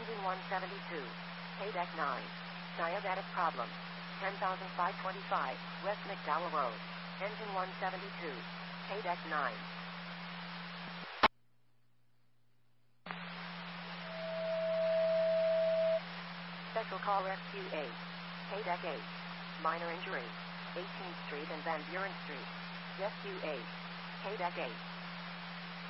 Engine 172. KDEC 9. Diabetic problem. 10,525 West McDowell Road. Engine 172. KDEC 9. Special Call Rescue 8. KDEC 8. Minor injury. 18th Street and Van Buren Street. Rescue 8. KDEC 8.